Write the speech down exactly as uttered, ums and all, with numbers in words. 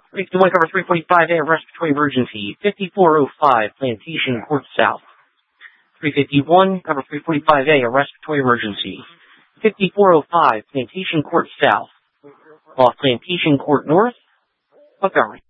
three fifty-one, cover three forty-five A, respiratory emergency. fifty-four oh five, Plantation Court South. three fifty-one, cover three forty-five A, respiratory emergency. fifty-four oh five, Plantation Court South. Off Plantation Court North, Montgomery.